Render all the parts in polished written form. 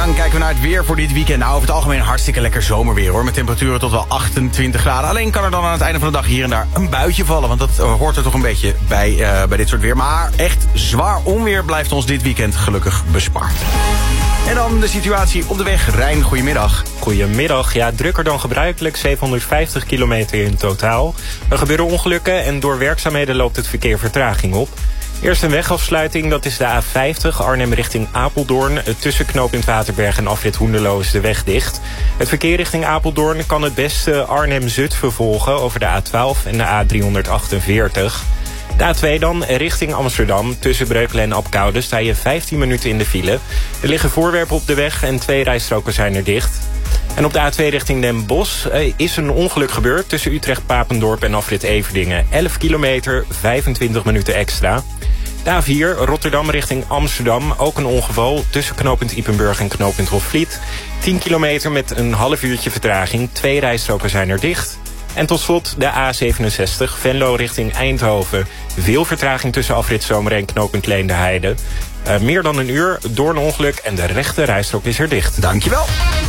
dan kijken we naar het weer voor dit weekend. Nou, over het algemeen hartstikke lekker zomerweer, hoor. Met temperaturen tot wel 28 graden. Alleen kan er dan aan het einde van de dag hier en daar een buitje vallen. Want dat hoort er toch een beetje bij dit soort weer. Maar echt zwaar onweer blijft ons dit weekend gelukkig bespaard. En dan de situatie op de weg. Rijn, goedemiddag. Goedemiddag. Ja, drukker dan gebruikelijk. 750 kilometer in totaal. Er gebeuren ongelukken en door werkzaamheden loopt het verkeer vertraging op. Eerst een wegafsluiting, dat is de A50, Arnhem richting Apeldoorn. Tussen knooppunt Waterberg en afrit Hoenderloo is de weg dicht. Het verkeer richting Apeldoorn kan het beste Arnhem-Zutphen volgen over de A12 en de A348. De A2 dan, richting Amsterdam. Tussen Breukelen en Apkoude sta je 15 minuten in de file. Er liggen voorwerpen op de weg en 2 rijstroken zijn er dicht. En op de A2 richting Den Bosch is een ongeluk gebeurd tussen Utrecht-Papendorp en afrit Everdingen. 11 kilometer, 25 minuten extra. De A4, Rotterdam richting Amsterdam. Ook een ongeval tussen knooppunt Ypenburg en knooppunt Hofvliet. 10 kilometer met een half uurtje vertraging. 2 rijstroken zijn er dicht. En tot slot de A67, Venlo richting Eindhoven. Veel vertraging tussen afrit Zomeren en knooppunt Leenderheide. Meer dan een uur door een ongeluk en de rechte rijstrook is er dicht. Dankjewel.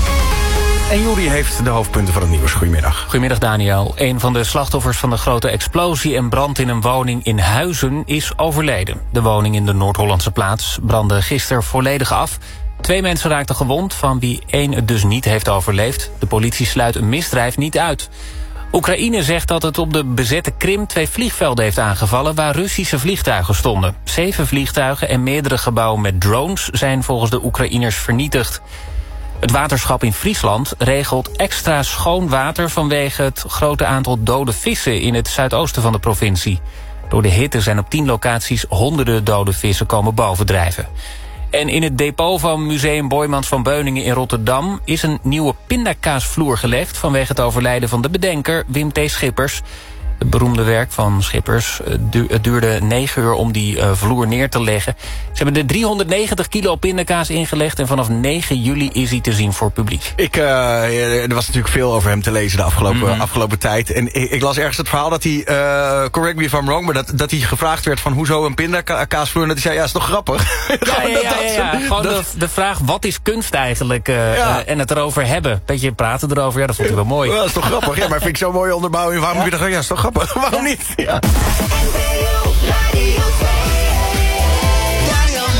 En Juri heeft de hoofdpunten van het nieuws. Goedemiddag. Goedemiddag, Daniel. Een van de slachtoffers van de grote explosie en brand in een woning in Huizen is overleden. De woning in de Noord-Hollandse plaats brandde gisteren volledig af. 2 mensen raakten gewond, van wie 1 het dus niet heeft overleefd. De politie sluit een misdrijf niet uit. Oekraïne zegt dat het op de bezette Krim 2 vliegvelden heeft aangevallen waar Russische vliegtuigen stonden. 7 vliegtuigen en meerdere gebouwen met drones zijn volgens de Oekraïners vernietigd. Het waterschap in Friesland regelt extra schoon water vanwege het grote aantal dode vissen in het zuidoosten van de provincie. Door de hitte zijn op 10 locaties honderden dode vissen komen bovendrijven. En in het depot van Museum Boijmans van Beuningen in Rotterdam is een nieuwe pindakaasvloer gelegd vanwege het overlijden van de bedenker Wim T. Schippers. Het beroemde werk van Schippers. Het duurde 9 uur om die vloer neer te leggen. Ze hebben er 390 kilo pindakaas ingelegd en vanaf 9 juli is hij te zien voor publiek. Er was natuurlijk veel over hem te lezen de afgelopen tijd. En ik las ergens het verhaal dat hij, correct me if I'm wrong, maar dat hij gevraagd werd van hoezo een pindakaasvloer. En dat hij zei, ja, is toch grappig? Ja. Gewoon de vraag, wat is kunst eigenlijk? En het erover hebben. Beetje praten erover, ja, dat vond ik wel mooi. Ja, dat is toch grappig? Ja, maar vind ik zo'n mooie onderbouwing. Waarom moet je dan, ja, is toch grappig? Waarom niet? Ja.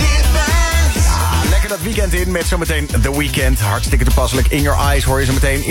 Lekker dat weekend in met zometeen The Weeknd. Hartstikke toepasselijk. In Your Eyes hoor je zo meteen.